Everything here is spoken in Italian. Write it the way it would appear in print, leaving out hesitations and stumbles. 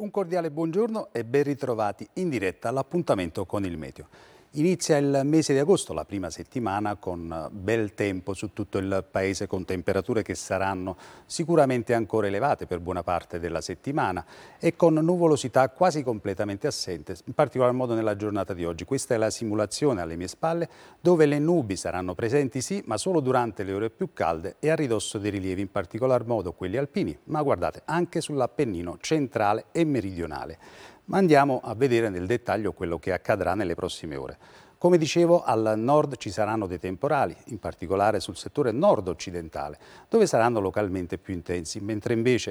Un cordiale buongiorno e ben ritrovati in diretta all'appuntamento con il meteo. Inizia il mese di agosto, la prima settimana, con bel tempo su tutto il paese, con temperature che saranno sicuramente ancora elevate per buona parte della settimana e con nuvolosità quasi completamente assente, in particolar modo nella giornata di oggi. Questa è la simulazione alle mie spalle, dove le nubi saranno presenti sì, ma solo durante le ore più calde e a ridosso dei rilievi, in particolar modo quelli alpini, ma guardate anche sull'Appennino centrale e meridionale. Ma andiamo a vedere nel dettaglio quello che accadrà nelle prossime ore. Come dicevo, al nord ci saranno dei temporali, in particolare sul settore nord-occidentale, dove saranno localmente più intensi, mentre invece